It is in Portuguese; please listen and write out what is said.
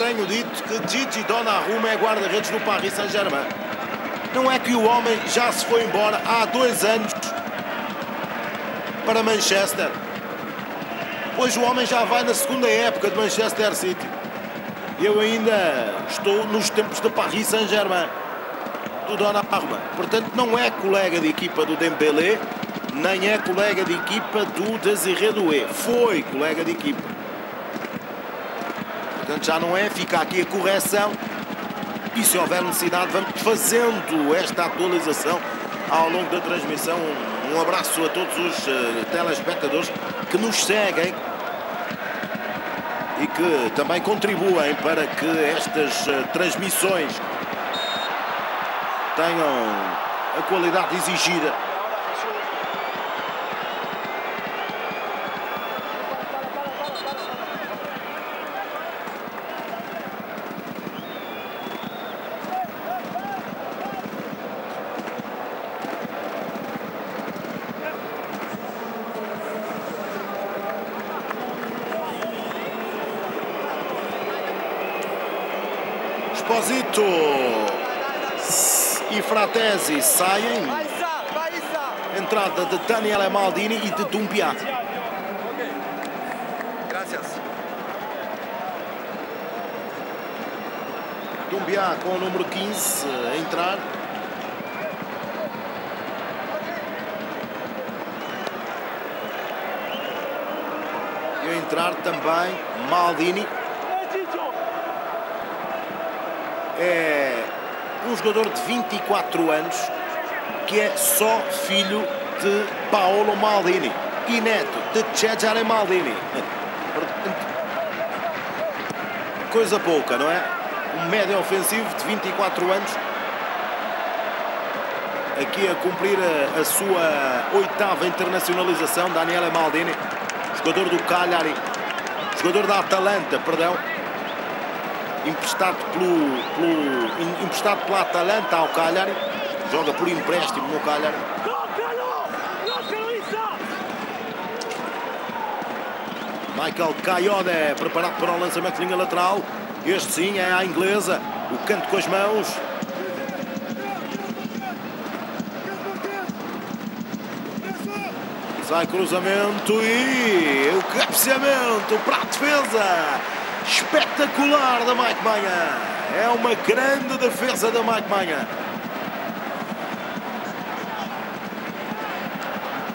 tenho dito que Gigi Donnarumma é guarda-redes do Paris Saint-Germain. Não é que o homem já se foi embora há 2 anos para Manchester? Pois o homem já vai na segunda época de Manchester City. Eu ainda estou nos tempos de Paris Saint-Germain, do Donnarumma. Portanto, não é colega de equipa do Dembélé, nem é colega de equipa do Désiré Doué. Foi colega de equipa. Portanto, já não é. Fica aqui a correção. E se houver necessidade, vamos fazendo esta atualização ao longo da transmissão. Um abraço a todos os telespectadores que nos seguem e que também contribuem para que estas transmissões tenham a qualidade exigida. Esposito e Fratesi saem. Entrada de Daniele Maldini e de Doumbia. Doumbia com o número 15 a entrar. E a entrar também Maldini. É um jogador de 24 anos que é só filho de Paolo Maldini e neto de Cesare Maldini. Coisa pouca, não é? Um médio ofensivo de 24 anos aqui a cumprir a sua 8ª internacionalização. Daniele Maldini, jogador do Cagliari, jogador da Atalanta, perdão, emprestado pela Atalanta ao Cagliari, joga por empréstimo no Cagliari. Michael Kayode preparado para o lançamento de linha lateral. Este sim é à inglesa, o canto com as mãos. Sai cruzamento e o cabeceamento para a defesa. Espetacular da Mike Maignan. É uma grande defesa da Mike Maignan.